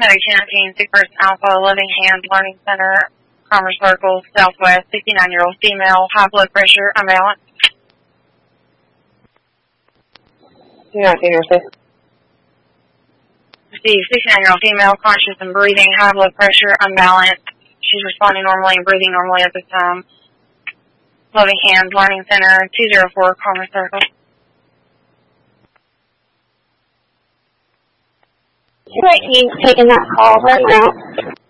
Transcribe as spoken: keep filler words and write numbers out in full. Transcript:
Medic ten nineteen, Sick Person Alpha, Loving Hands Learning Center, Commerce Circle, Southwest, sixty-nine-year-old female, high blood pressure, unbalanced. two nineteen nurses. Receive sixty-nine-year-old female, conscious and breathing, high blood pressure, unbalanced. She's responding normally and breathing normally at this time. Loving Hands Learning Center, two oh four, Commerce Circle. two eighteen, taking that call right now.